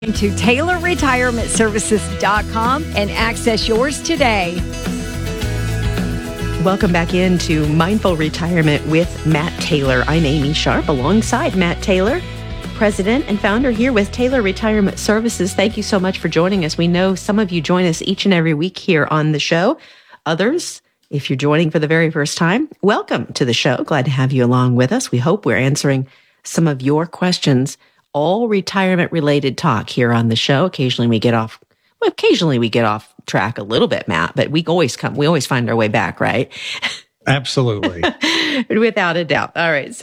To TaylorRetirementServices.com and access yours today. Welcome back into Mindful Retirement with Matt Taylor. I'm Amy Sharp alongside Matt Taylor, President and Founder here with Taylor Retirement Services. Thank you so much for joining us. We know some of you join us each and every week here on the show. Others, if you're joining for the very first time, welcome to the show. Glad to have you along with us. We hope we're answering some of your questions. All retirement related talk here on the show. Occasionally we get off track a little bit, Matt, but we always find our way back, right? Absolutely. Without a doubt. All right.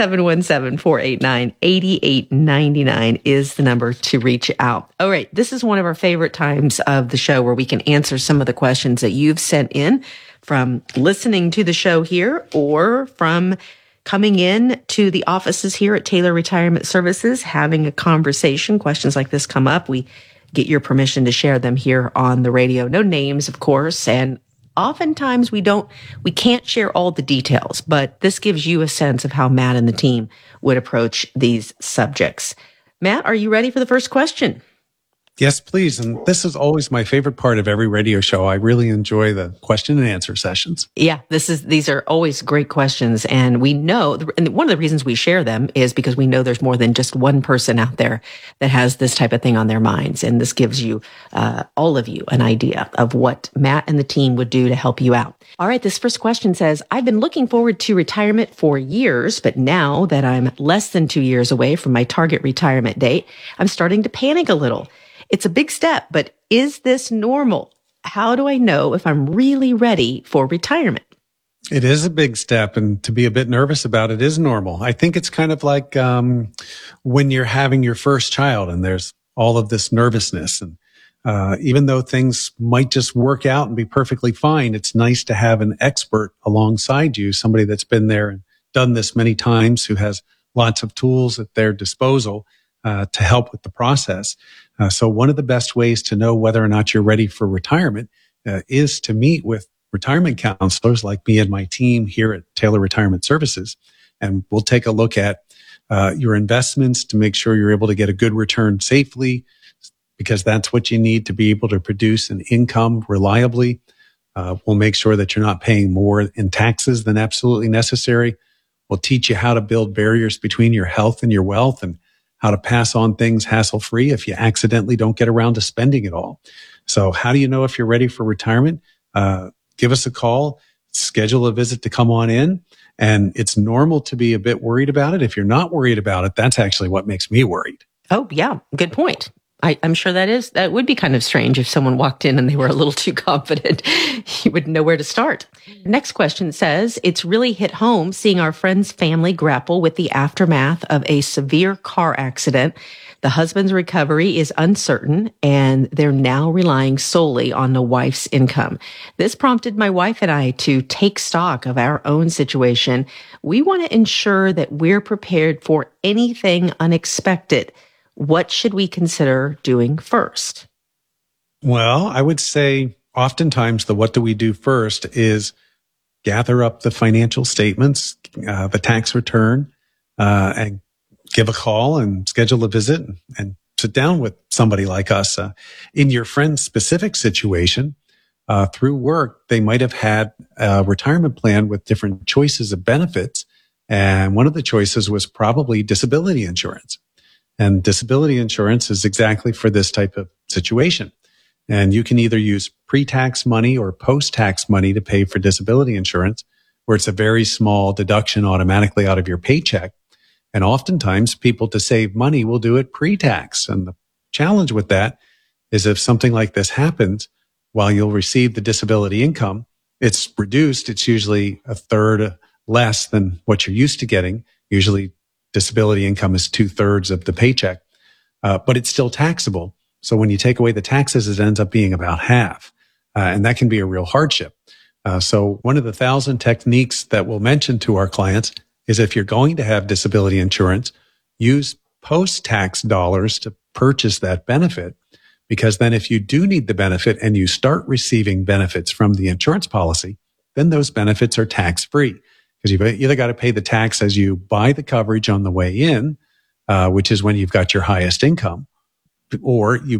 717-489-8899 is the number to reach out. All right. This is one of our favorite times of the show where we can answer some of the questions that you've sent in from listening to the show here or from coming in to the offices here at Taylor Retirement Services, having a conversation. Questions like this come up. We get your permission to share them here on the radio. No names, of course. And oftentimes we can't share all the details, but this gives you a sense of how Matt and the team would approach these subjects. Matt, are you ready for the first question? Yes, please. And this is always my favorite part of every radio show. I really enjoy the question and answer sessions. Yeah, these are always great questions. And we know, and one of the reasons we share them is because we know there's more than just one person out there that has this type of thing on their minds. And this gives you, all of you, an idea of what Matt and the team would do to help you out. All right, this first question says, I've been looking forward to retirement for years, but now that I'm less than 2 years away from my target retirement date, I'm starting to panic a little. It's a big step, but is this normal? How do I know if I'm really ready for retirement? It is a big step, and to be a bit nervous about it is normal. I think it's kind of like when you're having your first child and there's all of this nervousness. And even though things might just work out and be perfectly fine, it's nice to have an expert alongside you, somebody that's been there and done this many times, who has lots of tools at their disposal to help with the process. So one of the best ways to know whether or not you're ready for retirement is to meet with retirement counselors like me and my team here at Taylor Retirement Services. And we'll take a look at your investments to make sure you're able to get a good return safely, because that's what you need to be able to produce an income reliably. We'll make sure that you're not paying more in taxes than absolutely necessary. We'll teach you how to build barriers between your health and your wealth, and how to pass on things hassle-free if you accidentally don't get around to spending it all. So how do you know if you're ready for retirement? Give us a call, schedule a visit to come on in. And it's normal to be a bit worried about it. If you're not worried about it, that's actually what makes me worried. Oh, yeah. Good point. I'm sure that would be kind of strange if someone walked in and they were a little too confident. You wouldn't know where to start. Next question says, it's really hit home seeing our friend's family grapple with the aftermath of a severe car accident. The husband's recovery is uncertain, and they're now relying solely on the wife's income. This prompted my wife and I to take stock of our own situation. We want to ensure that we're prepared for anything unexpected. What should we consider doing first? Well, I would say oftentimes the what do we do first is gather up the financial statements, the tax return, and give a call and schedule a visit and sit down with somebody like us. In your friend's specific situation, through work, they might have had a retirement plan with different choices of benefits. And one of the choices was probably disability insurance. And disability insurance is exactly for this type of situation. And you can either use pre-tax money or post-tax money to pay for disability insurance, where it's a very small deduction automatically out of your paycheck. And oftentimes people, to save money, will do it pre-tax. And the challenge with that is if something like this happens, while you'll receive the disability income, it's reduced. It's usually a third less than what you're used to getting. Usually disability income is 2/3 of the paycheck, but it's still taxable. So when you take away the taxes, it ends up being about half. And that can be a real hardship. So one of the 1,000 techniques that we'll mention to our clients is, if you're going to have disability insurance, use post-tax dollars to purchase that benefit. Because then if you do need the benefit and you start receiving benefits from the insurance policy, then those benefits are tax-free. Because you've either got to pay the tax as you buy the coverage on the way in, which is when you've got your highest income, or you